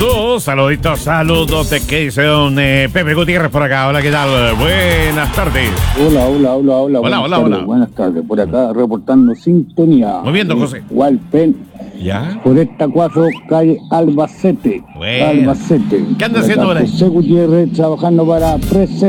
Saludos de que dice don Pepe Gutiérrez por acá. Hola, ¿qué tal? Buenas tardes. Hola. Buenas tardes. Por acá reportando sintonía. Muy bien, don José. Walpen. ¿Ya? Por esta 4 calle Albacete. Bueno. Albacete. ¿Qué anda haciendo por ahí? José Gutiérrez trabajando para Prese.